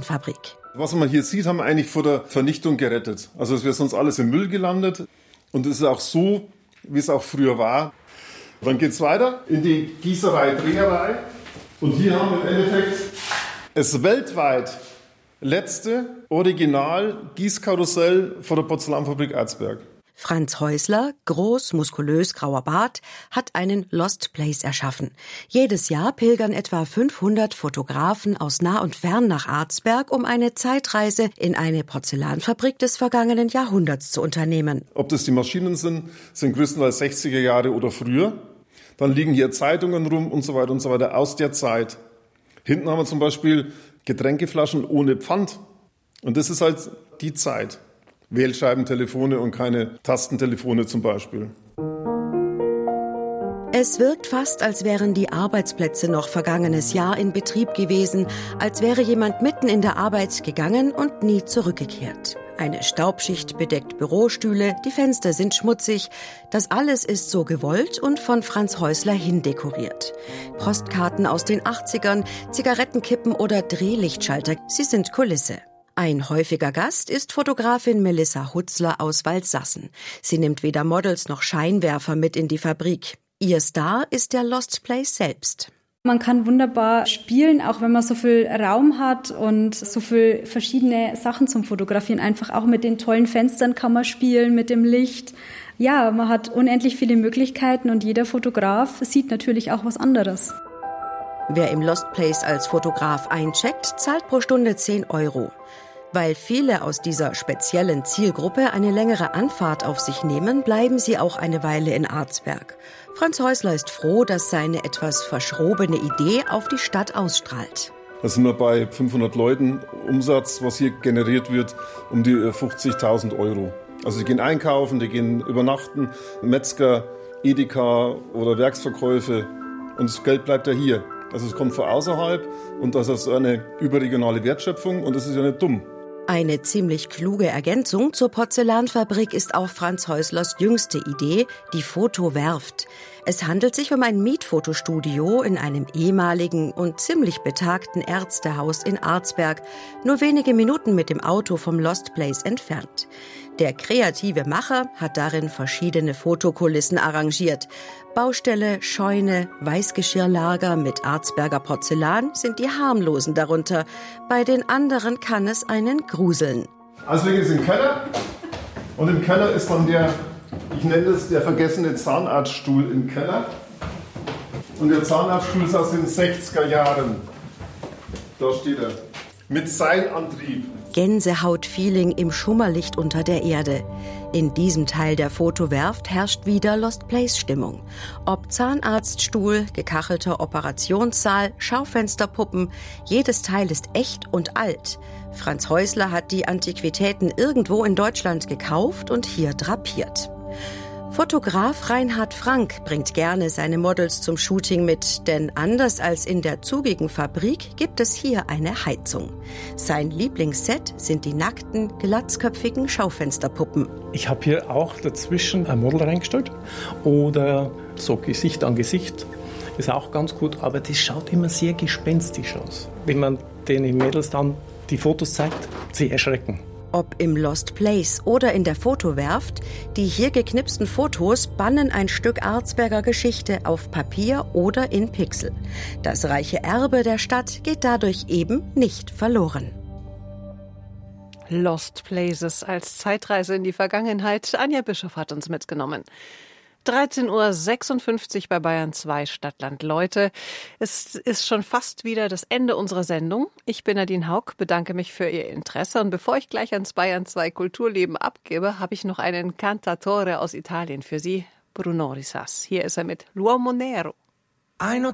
Porzellanfabrik. Was man hier sieht, haben wir eigentlich vor der Vernichtung gerettet. Also es wäre sonst alles im Müll gelandet. Und es ist auch so, wie es auch früher war. Dann geht es weiter in die Gießerei, Dreherei. Und hier haben wir im Endeffekt das weltweit letzte Original-Gießkarussell von der Porzellanfabrik Erzberg. Franz Häusler, groß, muskulös, grauer Bart, hat einen Lost Place erschaffen. Jedes Jahr pilgern etwa 500 Fotografen aus nah und fern nach Arzberg, um eine Zeitreise in eine Porzellanfabrik des vergangenen Jahrhunderts zu unternehmen. Ob das die Maschinen sind größtenteils 60er Jahre oder früher. Dann liegen hier Zeitungen rum und so weiter aus der Zeit. Hinten haben wir zum Beispiel Getränkeflaschen ohne Pfand. Und das ist halt die Zeit. Wählscheibentelefone und keine Tastentelefone zum Beispiel. Es wirkt fast, als wären die Arbeitsplätze noch vergangenes Jahr in Betrieb gewesen, als wäre jemand mitten in der Arbeit gegangen und nie zurückgekehrt. Eine Staubschicht bedeckt Bürostühle, die Fenster sind schmutzig. Das alles ist so gewollt und von Franz Häusler hindekoriert. Postkarten aus den 80ern, Zigarettenkippen oder Drehlichtschalter, sie sind Kulisse. Ein häufiger Gast ist Fotografin Melissa Hutzler aus Waldsassen. Sie nimmt weder Models noch Scheinwerfer mit in die Fabrik. Ihr Star ist der Lost Place selbst. Man kann wunderbar spielen, auch wenn man so viel Raum hat und so viel verschiedene Sachen zum Fotografieren. Einfach auch mit den tollen Fenstern kann man spielen, mit dem Licht. Ja, man hat unendlich viele Möglichkeiten und jeder Fotograf sieht natürlich auch was anderes. Wer im Lost Place als Fotograf eincheckt, zahlt pro Stunde 10 €. Weil viele aus dieser speziellen Zielgruppe eine längere Anfahrt auf sich nehmen, bleiben sie auch eine Weile in Arzberg. Franz Häusler ist froh, dass seine etwas verschrobene Idee auf die Stadt ausstrahlt. Da sind wir bei 500 Leuten Umsatz, was hier generiert wird, um die 50.000 €. Also die gehen einkaufen, die gehen übernachten, Metzger, Edeka oder Werksverkäufe und das Geld bleibt ja hier. Also es kommt von außerhalb und das ist eine überregionale Wertschöpfung und das ist ja nicht dumm. Eine ziemlich kluge Ergänzung zur Porzellanfabrik ist auch Franz Häuslers jüngste Idee, die Fotowerft. Es handelt sich um ein Mietfotostudio in einem ehemaligen und ziemlich betagten Ärztehaus in Arzberg, nur wenige Minuten mit dem Auto vom Lost Place entfernt. Der kreative Macher hat darin verschiedene Fotokulissen arrangiert. Baustelle, Scheune, Weißgeschirrlager mit Arzberger Porzellan sind die harmlosen darunter. Bei den anderen kann es einen gruseln. Also wir gehen in den Keller und im Keller ist dann ich nenne es der vergessene Zahnarztstuhl im Keller. Und der Zahnarztstuhl ist aus den 60er Jahren. Da steht er. Mit Seilantrieb. Gänsehaut-Feeling im Schummerlicht unter der Erde. In diesem Teil der Fotowerft herrscht wieder Lost-Place-Stimmung. Ob Zahnarztstuhl, gekachelter Operationssaal, Schaufensterpuppen, jedes Teil ist echt und alt. Franz Häusler hat die Antiquitäten irgendwo in Deutschland gekauft und hier drapiert. Fotograf Reinhard Frank bringt gerne seine Models zum Shooting mit, denn anders als in der zugigen Fabrik gibt es hier eine Heizung. Sein Lieblingsset sind die nackten, glatzköpfigen Schaufensterpuppen. Ich habe hier auch dazwischen ein Model reingestellt oder so Gesicht an Gesicht. Ist auch ganz gut, aber das schaut immer sehr gespenstisch aus. Wenn man den Mädels dann die Fotos zeigt, sie erschrecken. Ob im Lost Place oder in der Fotowerft, die hier geknipsten Fotos bannen ein Stück Arzberger Geschichte auf Papier oder in Pixel. Das reiche Erbe der Stadt geht dadurch eben nicht verloren. Lost Places als Zeitreise in die Vergangenheit. Anja Bischof hat uns mitgenommen. 13:56 Uhr bei Bayern 2 Stadtland Leute. Es ist schon fast wieder das Ende unserer Sendung. Ich bin Nadine Haug, bedanke mich für Ihr Interesse. Und bevor ich gleich ans Bayern 2 Kulturleben abgebe, habe ich noch einen Cantautore aus Italien für Sie, Bruno Risas. Hier ist er mit L'Uomo Nero. Hai